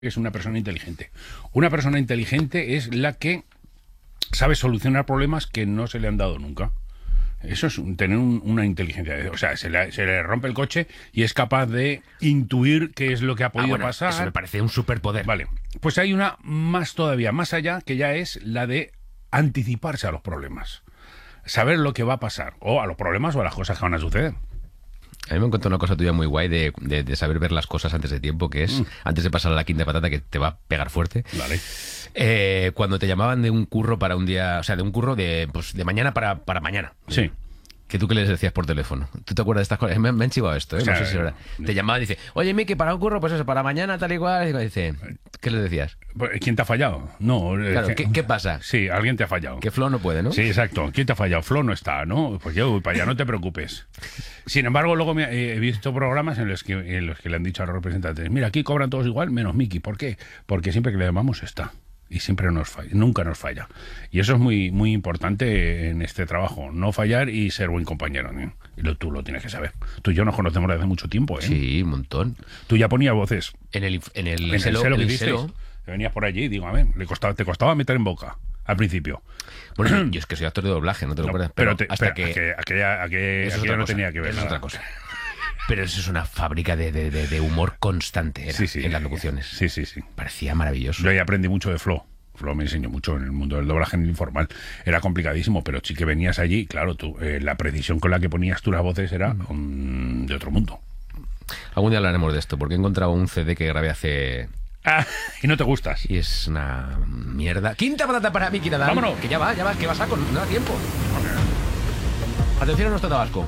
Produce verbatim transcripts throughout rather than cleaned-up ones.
es una persona inteligente. Una persona inteligente es la que sabe solucionar problemas que no se le han dado nunca. Eso es un, tener un, una inteligencia. O sea, se le, se le rompe el coche y es capaz de intuir qué es lo que ha podido ah, bueno, pasar. Eso me parece un superpoder. Vale. Pues hay una más todavía, más allá, que ya es la de anticiparse a los problemas. Saber lo que va a pasar, o a los problemas o a las cosas que van a suceder. A mí me encontró una cosa tuya muy guay de, de, de saber ver las cosas antes de tiempo, que es, mm. antes de pasar a la quinta patata, que te va a pegar fuerte. Vale. Eh, cuando te llamaban de un curro para un día, o sea, de un curro de, pues, de mañana para, para mañana. Sí. Que tú que les decías por teléfono. ¿Tú te acuerdas de estas cosas? Me, me han chivado esto, ¿eh? O sea, no sé si ahora. Te llamaban y dice, oye, Miki, para un curro, pues eso, para mañana, tal y cual. Y dice, ¿qué les decías? ¿Quién te ha fallado? No. Claro, ¿qué, ¿qué pasa? Sí, alguien te ha fallado. Que Flo no puede, ¿no? Sí, exacto. ¿Quién te ha fallado? Flo no está, ¿no? Pues yo voy para allá, no te preocupes. Sin embargo, luego me, eh, he visto programas en los, que, en los que le han dicho a los representantes, mira, aquí cobran todos igual, menos Miki. ¿Por qué? Porque siempre que le llamamos está. Y siempre nos falla, nunca nos falla. Y eso es muy muy importante en este trabajo, no fallar y ser buen compañero, ¿eh? Y lo, tú lo tienes que saber. Tú y yo nos conocemos desde hace mucho tiempo, ¿eh? Sí, un montón. Tú ya ponías voces. En el en el, en el celo, celo que el dices, que venías por allí, digo, a ver, le costaba, te costaba meter en boca al principio. Bueno, yo es que soy actor de doblaje, no te lo no, acuerdas. Pero, pero te, hasta pero que... aquella, aquella, aquella no tenía que ver eso nada. Es otra cosa. Pero eso es una fábrica de, de, de, de humor constante, era, sí, sí, en las locuciones. Sí, sí, sí. Parecía maravilloso. Yo ahí aprendí mucho de Flo. Flo me enseñó mucho en el mundo del doblaje en el informal. Era complicadísimo, pero sí que venías allí, claro, tú, eh, la precisión con la que ponías tú las voces era um, de otro mundo. Algún día hablaremos de esto, porque he encontrado un C D que grabé hace... Ah, y no te gustas. Y es una mierda. Quinta patata para Miki Nadal. Vámonos. Que ya va, ya va, que va saco, no da tiempo. Atención a nuestro tabasco.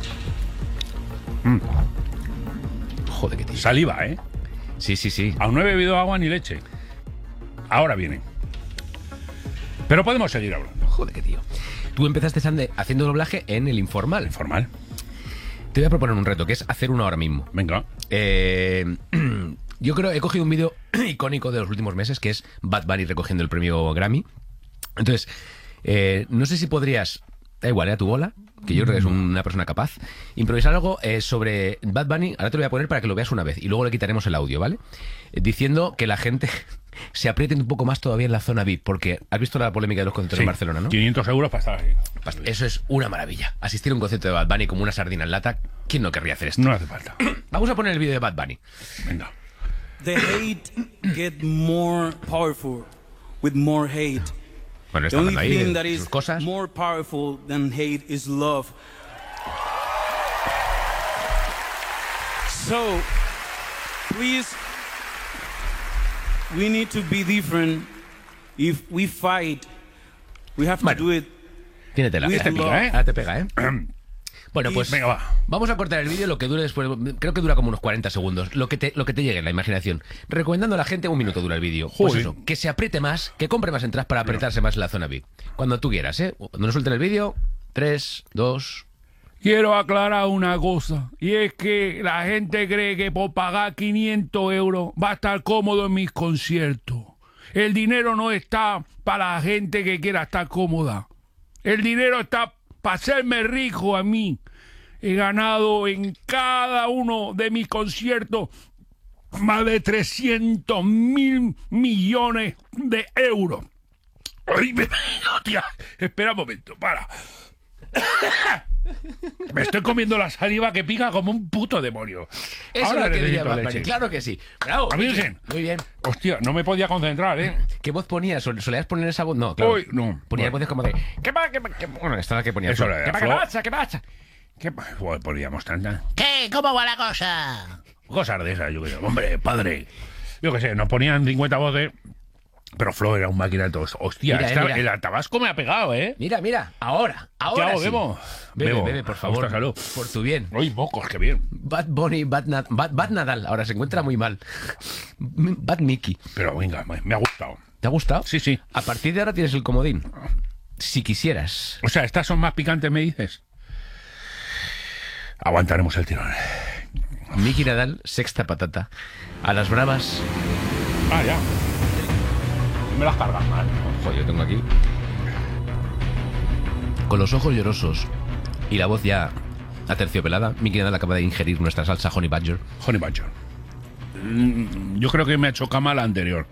Mm. Joder, qué tío. Saliva, ¿eh? Sí, sí, sí. Aún no he bebido agua ni leche. Ahora viene. Pero podemos seguir hablando. Joder, qué tío. Tú empezaste Sande, haciendo doblaje en el informal. Informal. Te voy a proponer un reto, que es hacer uno ahora mismo. Venga. Eh, yo creo, he cogido un vídeo icónico de los últimos meses, que es Bad Bunny recogiendo el premio Grammy. Entonces, eh, no sé si podrías, da igual, ¿eh? A tu bola, que yo creo que es una persona capaz, improvisar algo eh, sobre Bad Bunny. Ahora te lo voy a poner para que lo veas una vez y luego le quitaremos el audio, ¿vale? Eh, diciendo que la gente se aprieten un poco más todavía en la zona V I P, porque has visto la polémica de los conciertos sí, en Barcelona, ¿no? quinientos euros para estar ahí. Eso es una maravilla. Asistir a un concierto de Bad Bunny como una sardina en lata, ¿quién no querría hacer esto? No hace falta. Vamos a poner el vídeo de Bad Bunny. Venga. The hate get more powerful with more hate. Bueno, está The only hablando ahí thing de that is sus cosas. more powerful than hate is love. So, please, we need to be different. If we fight, we have to bueno, do it. Tiene tela. With Te love. pica, ¿eh? Ahora te pega, ¿eh? Bueno, pues venga, va. Vamos a cortar el vídeo, lo que dure después, creo que dura como unos cuarenta segundos, lo que te, lo que te llegue en la imaginación. Recomendando a la gente, un minuto dura el vídeo. Pues eso, que se apriete más, que compre más entradas para apretarse más en la zona V I P. Cuando tú quieras, ¿eh? Cuando nos suelten el vídeo, tres, dos... Quiero aclarar una cosa, y es que la gente cree que por pagar quinientos euros va a estar cómodo en mis conciertos. El dinero no está para la gente que quiera estar cómoda. El dinero está para hacerme rico a mí. He ganado en cada uno de mis conciertos más de trescientos mil millones de euros. Ay, me... Hostia, espera un momento, para. Me estoy comiendo la saliva que pica como un puto demonio. Eso Ahora es lo que diría necesito Bad Bunny. leche. Claro que sí. Bravo. ¿A virgen? Muy bien. Hostia, no me podía concentrar, ¿eh? ¿Qué voz ponías? ¿Sol- ¿Solías poner esa voz? No, claro. Uy, no. Ponías Bueno. voces como de... ¿Qué pasa? ¿Qué pasa? Bueno, esta es la que ponía. Eso Flo. era ¿Qué pasa? Flo. ¿Qué pasa? ¿Qué pasa? ¿Qué pa- Joder, poníamos tantas ¿Qué? ¿Cómo va la cosa? cosas de esas, yo creo. Hombre, padre. Yo qué sé, nos ponían cincuenta voces, pero Flo era un máquina de todos. Hostia, Mira, eh, esta- mira. el Tabasco me ha pegado, ¿eh? Mira, mira. Ahora. ¿Qué Ahora hago, sí. bebo? Bebe, Bebo. bebe, por favor. Hostia, salud. Por tu bien. Uy, mocos, qué bien. Bad Bunny, Bad, Na- Bad, Bad Nadal. Ahora se encuentra muy mal. Bad Mickey. Pero venga, me, me ha gustado. ¿Te ha gustado? Sí, sí. A partir de ahora tienes el comodín. Si quisieras. O sea, ¿estas son más picantes, me dices? Aguantaremos el tirón. Miki Nadal, sexta patata. A las bravas. Ah, ya. No me las cargas mal, ¿no? Joder, yo tengo aquí. Con los ojos llorosos y la voz ya aterciopelada, Miki Nadal acaba de ingerir nuestra salsa Honey Badger. Honey Badger. mm, yo creo que me ha hecho cama la anterior.